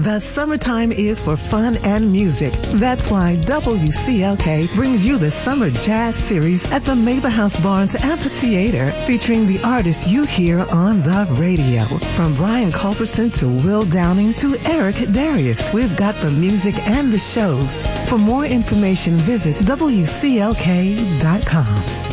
The summertime is for fun and music. That's why WCLK brings you the Summer Jazz Series at the Mabel House Barnes Amphitheater, featuring the artists you hear on the radio. From Brian Culberson to Will Downing to Eric Darius, we've got the music and the shows. For more information, visit WCLK.com.